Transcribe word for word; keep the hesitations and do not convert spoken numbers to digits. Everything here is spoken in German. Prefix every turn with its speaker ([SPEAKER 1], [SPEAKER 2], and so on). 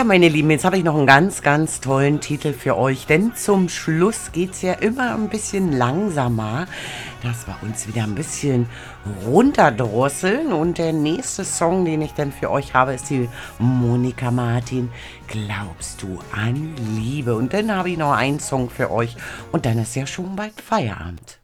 [SPEAKER 1] Ja, meine Lieben, jetzt habe ich noch einen ganz, ganz tollen Titel für euch, denn zum Schluss geht's ja immer ein bisschen langsamer, dass wir uns wieder ein bisschen runterdrosseln. Und der nächste Song, den ich dann für euch habe, ist die Monika Martin. Glaubst du an Liebe? Und dann habe ich noch einen Song für euch und dann ist ja schon bald Feierabend.